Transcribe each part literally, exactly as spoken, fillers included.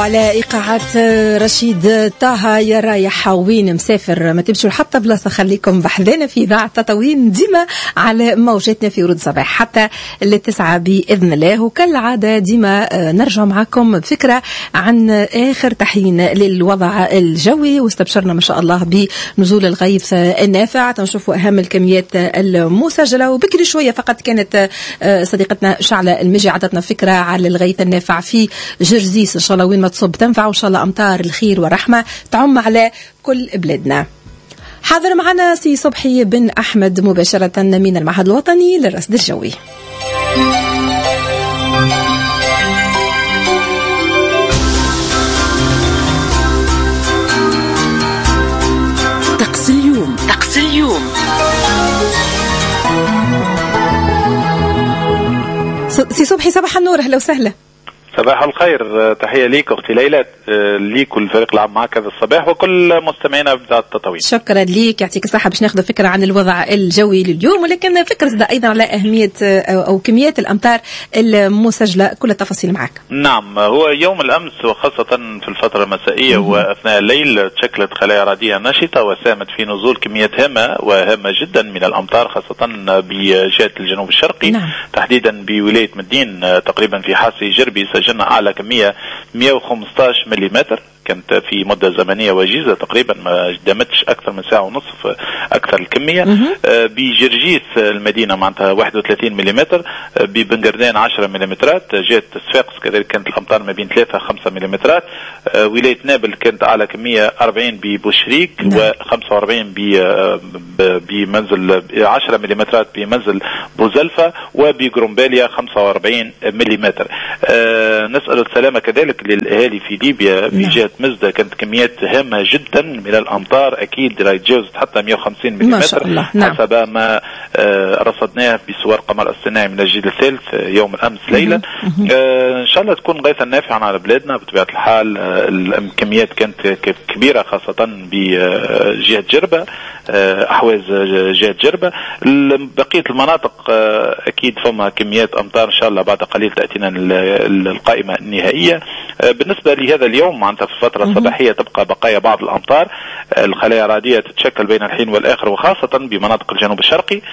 وعلى إيقاعات رشيد طه يا رايح وين مسافر ما تمشوا حتى بلاصة، خليكم بحذانا في إذاعة تطاوين ديما على موجاتنا في ورود صباح حتى التسعة بإذن الله. وكالعادة ديما نرجع معكم بفكرة عن آخر تحيين للوضع الجوي، واستبشرنا ما شاء الله بنزول الغيث النافع، تنشوفوا أهم الكميات المسجلة. وبكري شوية فقط كانت صديقتنا شعلة المجي عطتنا فكرة على الغيث النافع في جرزيس، إن شاء الله وين ما تصب تنفع، وإن شاء الله أمطار الخير ورحمة تعم على كل بلادنا. حاضر معنا سي صبحي بن أحمد مباشرة من المعهد الوطني للرصد الجوي. طقس اليوم. طقس اليوم سي صبحي صباح النور، أهلا وسهلا. صباح الخير، تحية ليك أختي ليلى، ليك والفريق العام معك هذا الصباح وكل مستمعينا بذات التطاوين. شكرا ليك، يعطيك الصحة. باش ناخذ فكرة عن الوضع الجوي لليوم، ولكن فكرة أيضا على أهمية أو كميات الأمطار المسجلة، كل التفاصيل معك. نعم، هو يوم الأمس وخاصة في الفترة المسائية وأثناء الليل تشكلت خلايا رعدية نشطة وساهمت في نزول كميات هامة وهامة جدا من الأمطار، خاصة بجهة الجنوب الشرقي. نعم. تحديدا بولاية مدين تقريبا في حاسي جربي سجلنا أعلى كمية مئة وخمسة عشر مليمتر، كانت في مدة زمنية وجيزة تقريبا ما دامتش أكثر من ساعة ونصف أكثر الكمية. آه بجرجيس المدينة معناتها واحد وثلاثين مليمتر، آه ببنجردان عشرة مليمترات، جهة صفاقس كذلك كانت الأمطار ما بين ثلاثة خمسة مليمترات. آه ولاية نابل كانت أعلى كمية أربعين ببوشريك وخمسة وأربعين بمنزل عشرة مليمترات بمنزل بوزلفة، وبجرومباليا خمسة وأربعين مليمتر. آه نسأل السلامة كذلك للأهالي في ليبيا في جهة مزدة، كانت كميات هامة جدا من الأمطار، أكيد لا يتجاوزت حتى مئة وخمسين مليمتر نعم. حسب ما آه رصدناه بصور قمر اصطناعي من الجيل الثالث يوم الأمس ليلا. آه إن شاء الله تكون غيثا نافعا على بلادنا بطبيعة الحال. آه الكميات كانت كبيرة خاصة بجهة جربة، آه أحواز جهة جربة. بقية المناطق آه أكيد فما كميات أمطار إن شاء الله بعد قليل تأتينا القائمة النهائية. آه بالنسبة لهذا اليوم معناتها في الفترة الصباحية تبقى بقايا بعض الأمطار، الخلايا الرعدية تتشكل بين الحين والآخر وخاصة بمناطق الجنوب الشرقي.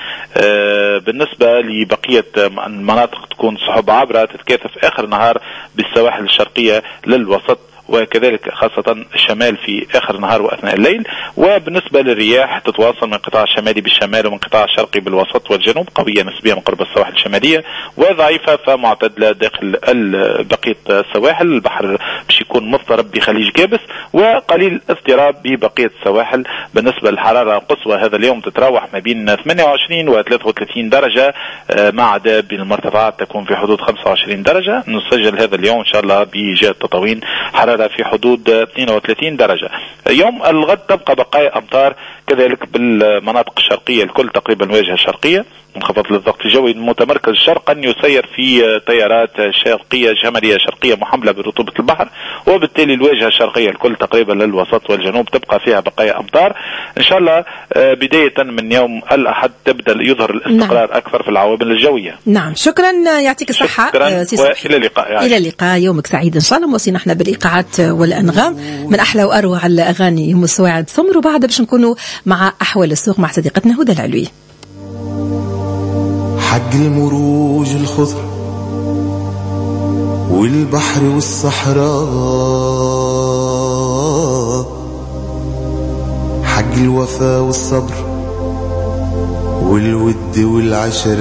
بالنسبة لبقية المناطق تكون سحب عابرة تتكاثف آخر النهار بالسواحل الشرقية للوسط، وكذلك خاصة الشمال في آخر النهار وأثناء الليل. وبالنسبة للرياح تتواصل من قطاع الشمالي بالشمال ومن قطاع الشرقي بالوسط والجنوب، قوية نسبيا من قرب السواحل الشمالية وضعيفة فمعتدلة داخل بقية السواحل. البحر باش يكون مضطرب بخليج كابس وقليل اضطراب ببقية السواحل. بالنسبة للحرارة القصوى هذا اليوم تتراوح ما بين ثمانية وعشرين و ثلاثة وثلاثين درجة، ما عدا بالمرتفعات تكون في حدود خمسة وعشرين درجة. نسجل هذا اليوم إن شاء الله بجهة تطاوين حرارة في حدود اثنين وثلاثين درجة. يوم الغد تبقى بقايا أمطار كذلك بالمناطق الشرقية الكل، تقريبا الواجهة الشرقية. منخفض للضغط الجوي المتمركز شرقا يسير في تيارات شرقية شمالية شرقية محملة برطوبة البحر، وبالتالي الواجهة الشرقية الكل تقريبا للوسط والجنوب تبقى فيها بقايا أمطار. إن شاء الله بداية من يوم الأحد تبدأ يظهر الاستقرار نعم. أكثر في العوامل الجوية. نعم شكرا، يعطيك الصحة. شكرا وإلى اللقاء يعني. إلى اللقاء، يومك سعيد إن شاء الله. موصينا احنا بالإيقاعات والأنغام من أحلى وأروع الأغاني يوم السواعد سمر، وبعد باش نكونوا مع أحوال السوق مع صديقتنا هدى العلوي. حق المروج الخضر والبحر والصحراء، حق الوفاء والصبر والود والعشرة.